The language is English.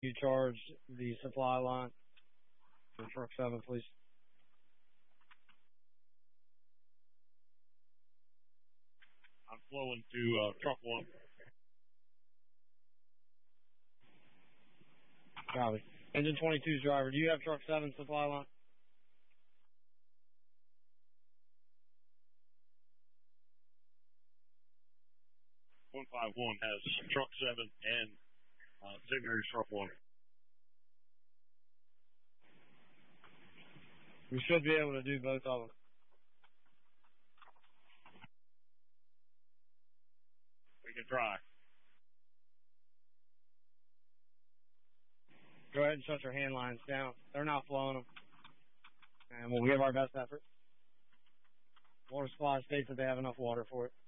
You charge the supply line for truck 7, please. I'm flowing to truck 1. Copy. Engine 22's driver, do you have truck 7 supply line? 151 has truck 7 and Xavier's truck 1. We should be able to do both of them. We can try. Go ahead and shut your hand lines down. They're not flowing them. And we'll give our best effort. Water supply states that they have enough water for it.